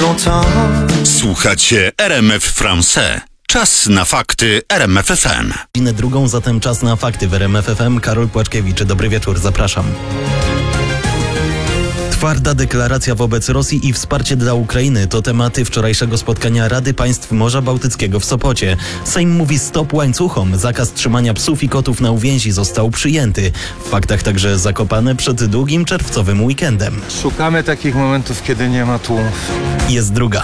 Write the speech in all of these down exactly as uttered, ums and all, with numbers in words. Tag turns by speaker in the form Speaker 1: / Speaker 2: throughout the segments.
Speaker 1: more time.
Speaker 2: Słuchacie R M F Français. Czas na fakty R M F F M.
Speaker 3: Godzinę drugą, zatem czas na fakty w R M F F M. Karol Płaczkiewicz, dobry wieczór, zapraszam. Twarda deklaracja wobec Rosji i wsparcie dla Ukrainy to tematy wczorajszego spotkania Rady Państw Morza Bałtyckiego w Sopocie. Sejm mówi stop łańcuchom. Zakaz trzymania psów i kotów na uwięzi został przyjęty. W faktach także Zakopane przed długim czerwcowym weekendem.
Speaker 4: Szukamy takich momentów, kiedy nie ma tłumów.
Speaker 3: Jest druga.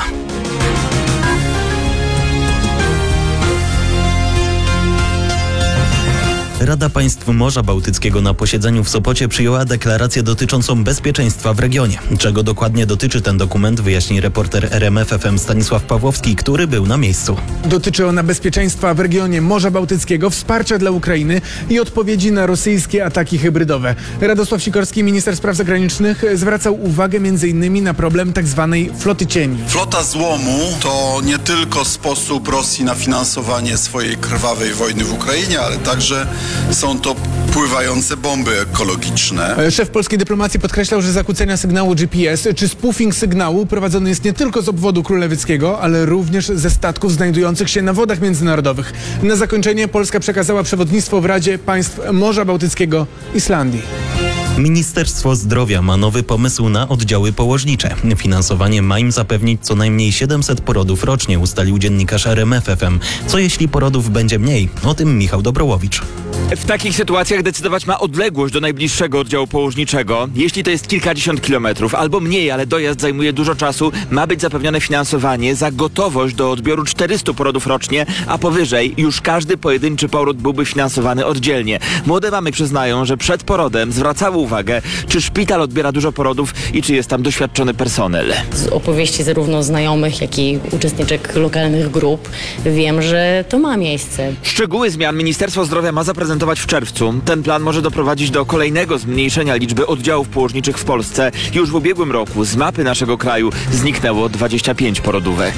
Speaker 3: Rada Państw Morza Bałtyckiego na posiedzeniu w Sopocie przyjęła deklarację dotyczącą bezpieczeństwa w regionie. Czego dokładnie dotyczy ten dokument, wyjaśni reporter R M F F M Stanisław Pawłowski, który był na miejscu.
Speaker 5: Dotyczy ona bezpieczeństwa w regionie Morza Bałtyckiego, wsparcia dla Ukrainy i odpowiedzi na rosyjskie ataki hybrydowe. Radosław Sikorski, minister spraw zagranicznych, zwracał uwagę m.in. na problem tzw. floty cieni.
Speaker 6: Flota złomu to nie tylko sposób Rosji na finansowanie swojej krwawej wojny w Ukrainie, ale także są to pływające bomby ekologiczne.
Speaker 5: Szef polskiej dyplomacji podkreślał, że zakłócenia sygnału G P S czy spoofing sygnału prowadzony jest nie tylko z obwodu królewieckiego, ale również ze statków znajdujących się na wodach międzynarodowych. Na zakończenie Polska przekazała przewodnictwo w Radzie Państw Morza Bałtyckiego Islandii.
Speaker 3: Ministerstwo Zdrowia ma nowy pomysł na oddziały położnicze. Finansowanie ma im zapewnić co najmniej siedemset porodów rocznie, ustalił dziennikarz R M F F M. Co jeśli porodów będzie mniej? O tym Michał Dobrołowicz.
Speaker 7: W takich sytuacjach decydować ma odległość do najbliższego oddziału położniczego. Jeśli to jest kilkadziesiąt kilometrów albo mniej, ale dojazd zajmuje dużo czasu, ma być zapewnione finansowanie za gotowość do odbioru czterystu porodów rocznie, a powyżej już każdy pojedynczy poród byłby finansowany oddzielnie. Młode mamy przyznają, że przed porodem zwracały uwagę, czy szpital odbiera dużo porodów i czy jest tam doświadczony personel.
Speaker 8: Z opowieści zarówno znajomych, jak i uczestniczek lokalnych grup wiem, że to ma miejsce.
Speaker 7: Szczegóły zmian Ministerstwo Zdrowia ma zaprezentować w czerwcu. Ten plan może doprowadzić do kolejnego zmniejszenia liczby oddziałów położniczych w Polsce. Już w ubiegłym roku z mapy naszego kraju zniknęło dwadzieścia pięć porodówek.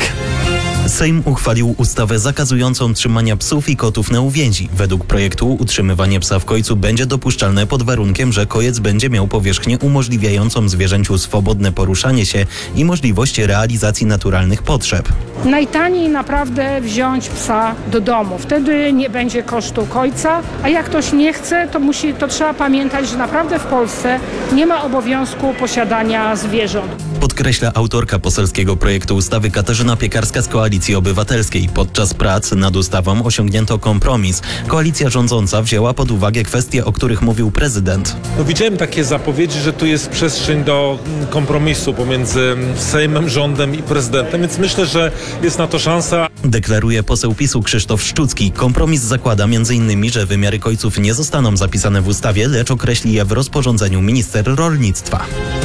Speaker 3: Sejm uchwalił ustawę zakazującą trzymania psów i kotów na uwięzi. Według projektu utrzymywanie psa w kojcu będzie dopuszczalne pod warunkiem, że kojec będzie miał powierzchnię umożliwiającą zwierzęciu swobodne poruszanie się i możliwość realizacji naturalnych potrzeb.
Speaker 9: Najtaniej naprawdę wziąć psa do domu. Wtedy nie będzie kosztu kojca, a jak ktoś nie chce, to musi, to trzeba pamiętać, że naprawdę w Polsce nie ma obowiązku posiadania zwierząt.
Speaker 3: Podkreśla autorka poselskiego projektu ustawy Katarzyna Piekarska z Koalicji Obywatelskiej. Podczas prac nad ustawą osiągnięto kompromis. Koalicja rządząca wzięła pod uwagę kwestie, o których mówił prezydent.
Speaker 10: No, widziałem takie zapowiedzi, że tu jest przestrzeń do kompromisu pomiędzy Sejmem, rządem i prezydentem, więc myślę, że jest na to szansa.
Speaker 3: Deklaruje poseł PiSu Krzysztof Szczucki. Kompromis zakłada między innymi, że wymiary kojców nie zostaną zapisane w ustawie, lecz określi je w rozporządzeniu minister rolnictwa.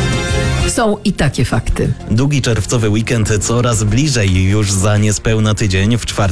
Speaker 11: Są i takie fakty.
Speaker 3: Długi czerwcowy weekend coraz bliżej. Już za niespełna tydzień w czwartek